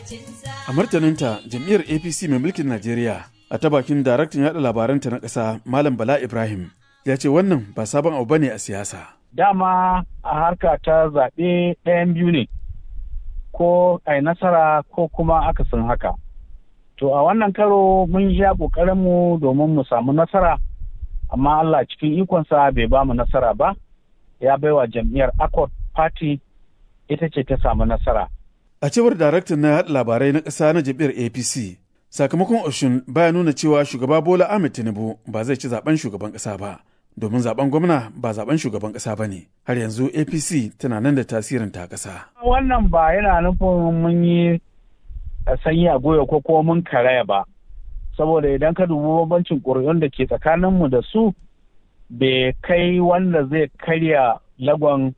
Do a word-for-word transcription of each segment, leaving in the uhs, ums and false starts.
A martaninta, jam'iyyar A P C mai mulkin Najeriya a ta bakin daraktan yaɗa labaranta na ƙasa Malam Bala Ibrahim ya ce wannan ba sabon abu bane a siyasa. Dama a harka ta zaɓe ɗayan biyu ne, ko a nasara ko kuma akasin haka. To a wannan karo mun sha ƙoƙarinmu domin mu samu nasara, amma Allah cikin ikonsa bai ba mu nasara ba, ya baiwa jam'iyyar Accord Party ita ce ta samu nasara. A cewar daraktan na yaɗa labarai na ƙasa na jam'iyyar A P C, sakamakon Oshun baya nuna cewa shugaba Bola Ahmed Tinubu ba zai ci zaben shugaban ƙasa ba, domin zaben gwamna ba zaben shugaban ƙasa ba ne. Har yanzu A P C tana nan da tasirin ta ƙasa. Wannan ba yana nufin mun yi sanyi a goyo ko kuma mun karaya ba, saboda idan ka dubi bambancin ƙuri'un da ke tsakaninmu da su bai kai wanda zai karya lagon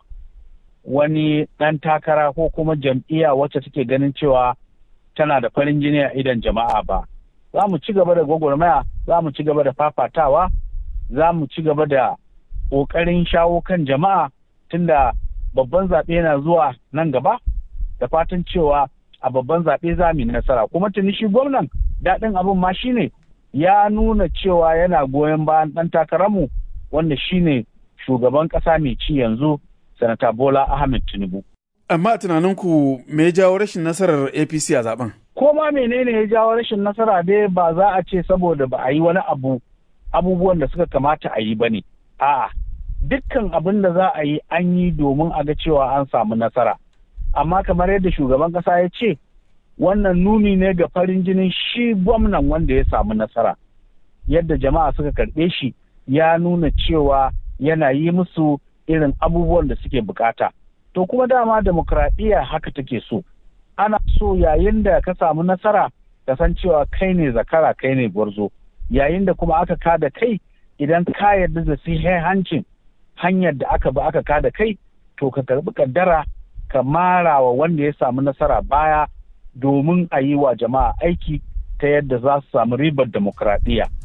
wani ɗan takara ko kuma jam'iyya wacce take ganin cewa tana da farin jini a idan jama'a ba. Za mu ci gaba da gwagwarmaya, za mu ci gaba da fafatawa, za mu ci gaba da ƙoƙarin shawo kan jama'a tunda babban zaɓe yana zuwa nan gaba, da fatan cewa a babban zaɓe za mu yi nasara. Kuma tuni shi gwamnan daɗin abin ma shine ya nuna cewa yana goyon bayan ɗan takararmu wanda shine shugaban ƙasa mai ci yanzu, Sanata Bola Ahmed Tinubu. Amma a tunaninku me ya jawo rashin nasarar A P C a zaben? Ko ma menene ya jawo rashin nasara dai ba za a ce saboda ba a yi wani abu abubuwan da suka kamata a yi ba ne. A'a, dukkan abin da za a yi an yi domin a ga cewa an samu nasara. Amma kamar yadda shugaban ƙasa ya ce, wannan nuni ne ga farin jinin shi gwamnan wanda ya samu nasara. Yadda jama'a suka karɓe shi ya nuna cewa yana yi musu irin abubuwan da suke bukata. To kuma dama demokradiyya haka take so. Ana so yayin da ka samu nasara ka san cewa kai ne zakara, kai ne gwarzo. Yayin da kuma aka kada kai, idan ka yarda da hancin hanyar da aka bi aka kada kai, to ka karbi kaddara ka mara wa wanda ya samu nasara baya domin a yi wa jama'a aiki ta yadda za su samu ribar demokradiyya.